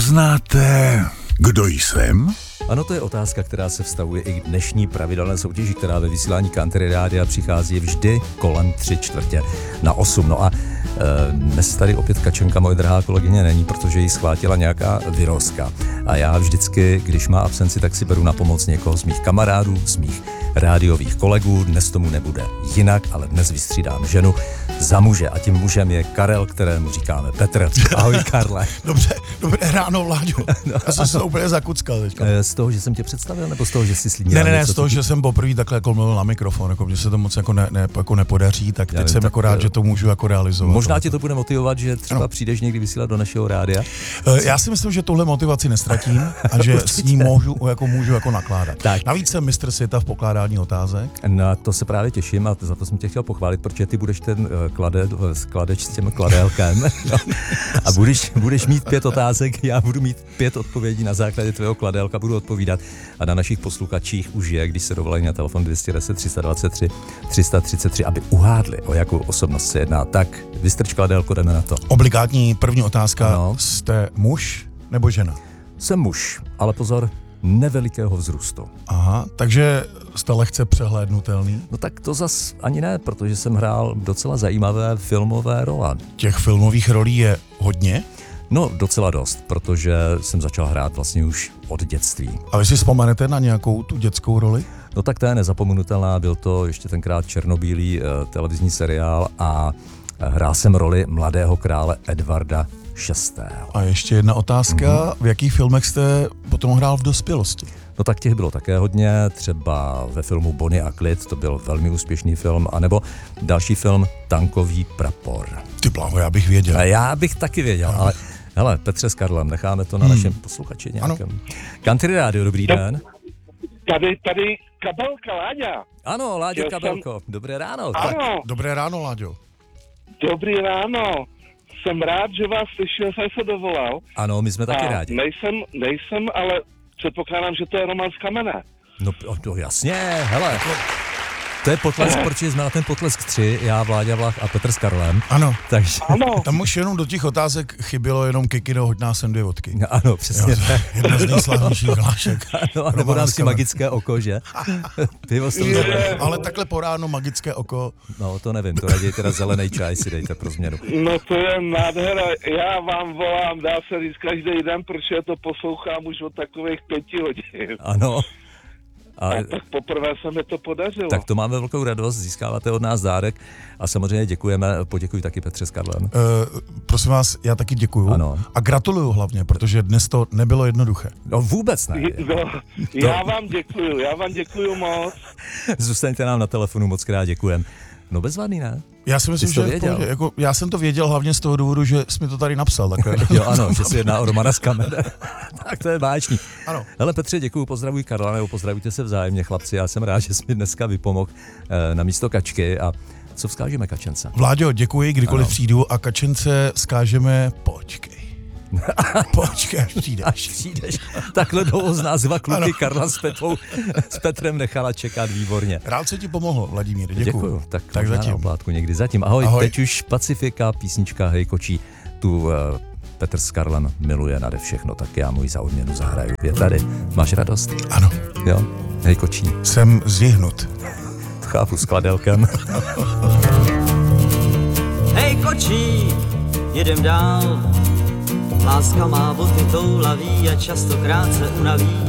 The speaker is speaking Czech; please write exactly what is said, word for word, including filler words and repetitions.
Poznáte, kdo jsem? Ano, to je otázka, která se vztahuje i k dnešní pravidelné soutěži, která ve vysílání Country Rádia přichází vždy kolem tři čtvrtě na osm. No a e, dnes tady opět Kačenka, moje drahá kolegyně, není, protože jí schvátila nějaká virózka. A já vždycky, když má absenci, tak si beru na pomoc někoho z mých kamarádů, z mých rádiových kolegů. Dnes tomu nebude jinak, ale dnes vystřídám ženu za muže. A tím mužem je Karel, kterému říkáme Petr. Ahoj, Karle. Dobře, dobré ráno, Vláďo. No, já jsem se úplně zakuckal teďka. Z toho, že jsem tě představil, nebo z toho, že jsi slíbil? Ne, ne, ne, z toho, že jsem poprvé takhle jako mluvil na mikrofon, jako mně se to moc jako, ne, ne, jako nepodaří, tak já teď vím, jsem tak, jako rád, že to můžu jako realizovat. Možná tě to bude motivovat, že třeba ano. přijdeš někdy vysílat do našeho rádia? Já si myslím, že tuhle motivaci nestratím a že s ní můžu jako, můžu jako nakládat. Tak. Navíc jsem mistr světa v pokládání otázek. Na to se právě těším a za to jsem tě chtěl pochválit, protože ty budeš ten klade, skladeč s těm kladélkem a budeš, budeš mít pět otázek, já budu mít pět odpovědí na základě tvého kladélka, budu odpovídat a na našich posluchačích už je, když se dovolají na telefon dvě stě deset, tři sta dvacet tři, tři sta třicet tři, aby uhádli, o jakou osobnost se jedná. Tak vystrč kladélko, jdeme na to. Obligátní první otázka, ano. Jste muž nebo žena? Jsem muž, ale pozor, nevelikého vzrůstu. Aha, takže jste lehce přehlédnutelný? No tak to zas ani ne, protože jsem hrál docela zajímavé filmové role. Těch filmových rolí je hodně? No, docela dost, protože jsem začal hrát vlastně už od dětství. A vy si vzpomenete na nějakou tu dětskou roli? No tak to je nezapomenutelná, byl to ještě tenkrát černobílý uh, televizní seriál a hrál jsem roli mladého krále Edvarda šestého. A ještě jedna otázka, mm-hmm. v jakých filmech jste potom hrál v dospělosti? No tak těch bylo také hodně, třeba ve filmu Bonnie a Clyde, to byl velmi úspěšný film, anebo další film Tankový prapor. Ty bláho, já bych věděl. A já bych taky věděl, já ale bych... hele, Petře s Karlem, necháme to na hmm. našem posluchači nějakém. Ano. Country Rádio, dobrý no, den. Tady, tady Kabelka, Láďa. Ano, Láďo Kabelko, jsem... dobré ráno. Ano. Tak, dobré ráno, Láďo. Dobrý ráno. Jsem rád, že vás slyšel, jsem se dovolal. Ano, my jsme taky a rádi. Nejsem, nejsem, ale předpokládám, že to je Roman z Kamene. No, no jasně, hele. To je potlesk, protože jsme na ten potlesk tři, já, Vláďa Vlach a Petr s Karlem. Ano. Takže... ano. Tam už jenom do těch otázek chybělo jenom Kikino, hoďná sem dvě vodky. No, ano, přesně. Jo, jedna z nejslavnějších hlášek. Ano, a nebo dám si magické oko, že? Ale takhle po ráno magické oko. No, to nevím, to raději teda zelený čaj si dejte pro změnu. No to je nádhera, já vám volám, dá se říct každý den, protože to poslouchám už od takových pěti hodin. Ano. A, a tak poprvé se mi to podařilo. Tak to máme velkou radost, získáváte od nás dárek a samozřejmě děkujeme, poděkuji taky Petře s Karlem. Uh, prosím vás, já taky děkuju. Ano. A gratuluju hlavně, protože dnes to nebylo jednoduché. No vůbec ne. No, já vám děkuju, já vám děkuju moc. Zůstaňte nám na telefonu, moc krát děkujem. No bezvadný, ne? Já si myslím, že pohodě, jako, já jsem to věděl hlavně z toho důvodu, že jsi mi to tady napsal. Takhle. Jo, ano, že se jedná o Romana z Kamene. Tak to je báječný. Ano. Hele Petře, děkuju, pozdravuj Karla, nebo pozdravujte se vzájemně, chlapci. Já jsem rád, že jsi mi dneska vypomohl eh, na místo Kačky. A co vzkážeme Kačence? Vláďo, děkuji, kdykoliv ano. přijdu a Kačence vzkážeme počkej. Počkej, až přijdeš. Až přijdeš. Takhle dlouho z nás dva kluky ano. Karla s Petrou, s Petrem nechala čekat výborně. Rád se ti pomohl, Vladimír, děkuju. Děkuju. Tak, tak zatím. Na oplátku někdy zatím. Ahoj, Ahoj, teď už Pacifika, písnička Hej kočí, tu uh, Petr s Karlem miluje nade všechno, tak já mu ji za odměnu zahraju. Je tady. Máš radost? Ano. Jo? Hej kočí. Jsem zjihnut. Chápu, s kladelkem. Hej kočí, jedem dál. Láska má boty toulaví a častokrát se unaví.